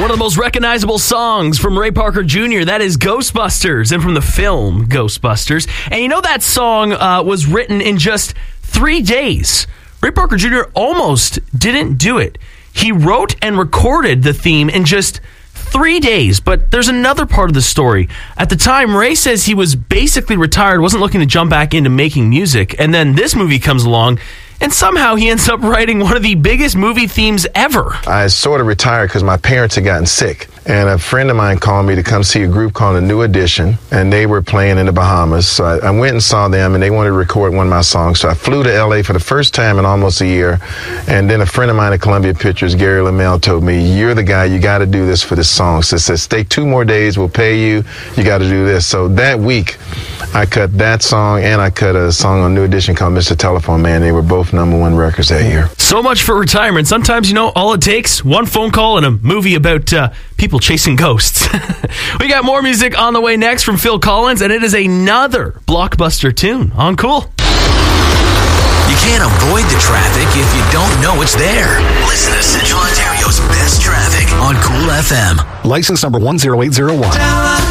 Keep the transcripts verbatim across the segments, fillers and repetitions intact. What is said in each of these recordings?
One of the most recognizable songs from Ray Parker Junior, that is Ghostbusters, and from the film Ghostbusters. And you know that song uh, was written in just three days. Ray Parker Junior almost didn't do it. He wrote and recorded the theme in just three days, but there's another part of the story. At the time, Ray says he was basically retired, wasn't looking to jump back into making music, and then this movie comes along, and somehow he ends up writing one of the biggest movie themes ever. I sort of retired because my parents had gotten sick. And a friend of mine called me to come see a group called The New Edition, and they were playing in the Bahamas. So I, I went and saw them, and they wanted to record one of my songs. So I flew to L A for the first time in almost a year. And then a friend of mine at Columbia Pictures, Gary LaMelle, told me, "You're the guy, you got to do this for this song." So it said, "Stay two more days, we'll pay you. You got to do this." So that week, I cut that song, and I cut a song on New Edition called Mister Telephone Man. They were both number one records that year. So much for retirement. Sometimes, you know, all it takes, one phone call and a movie about uh, people chasing ghosts. We got more music on the way next from Phil Collins, and it is another blockbuster tune on Cool. You can't avoid the traffic if you don't know it's there. Listen to Central Ontario's best traffic on Cool F M. License number one zero eight zero one.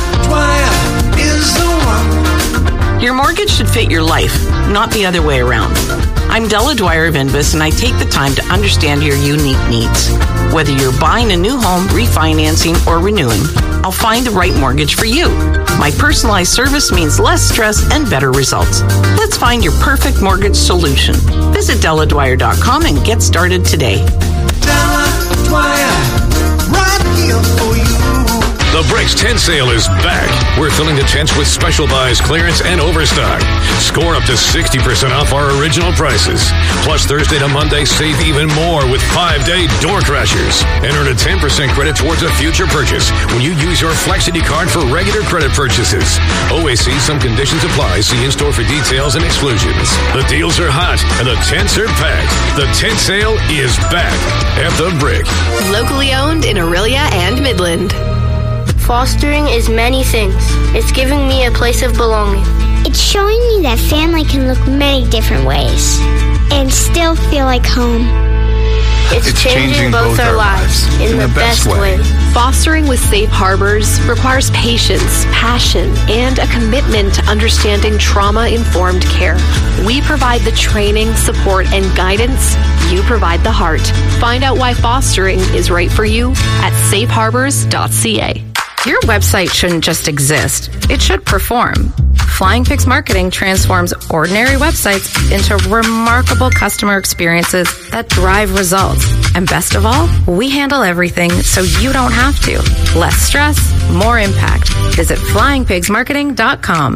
Your mortgage should fit your life, not the other way around. I'm Della Dwyer of Invus, and I take the time to understand your unique needs. Whether you're buying a new home, refinancing, or renewing, I'll find the right mortgage for you. My personalized service means less stress and better results. Let's find your perfect mortgage solution. Visit Della Dwyer dot com and get started today. Della Dwyer, right here for you. The Bricks tent sale is back. We're filling the tents with special buys, clearance, and overstock. Score up to sixty percent off our original prices. Plus, Thursday to Monday, save even more with five-day door crashers. And earn a ten percent credit towards a future purchase when you use your Flexity card for regular credit purchases. Always see some conditions apply. See in-store for details and exclusions. The deals are hot, and the tents are packed. The tent sale is back at The Brick. Locally owned in Orillia and Midland. Fostering is many things. It's giving me a place of belonging. It's showing me that family can look many different ways and still feel like home. It's, it's changing, changing both, both our lives in, in the, the best, best way. way. Fostering with Safe Harbors requires patience, passion, and a commitment to understanding trauma-informed care. We provide the training, support, and guidance. You provide the heart. Find out why fostering is right for you at safe harbors dot c a. Your website shouldn't just exist. It should perform. Flying Pigs Marketing transforms ordinary websites into remarkable customer experiences that drive results. And best of all, we handle everything so you don't have to. Less stress, more impact. Visit flying pigs marketing dot com.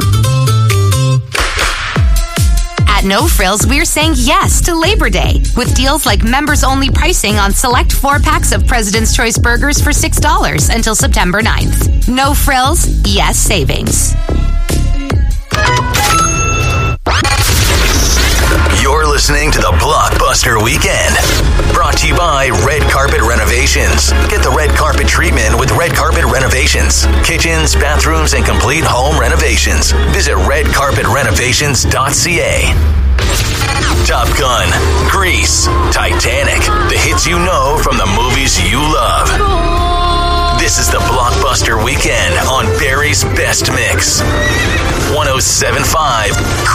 At No Frills, we're saying yes to Labor Day with deals like members-only pricing on select four-packs of President's Choice burgers for six dollars until September ninth. No Frills, yes savings. You're listening to the Blockbuster Weekend. Brought to you by Red Carpet Renovations. Get the red carpet treatment with Red Carpet Renovations. Kitchens, bathrooms, and complete home renovations. Visit red carpet renovations dot c a. Top Gun, Grease, Titanic. The hits you know from the movies you love. This is the Blockbuster Weekend on Barry's Best Mix. one oh seven point five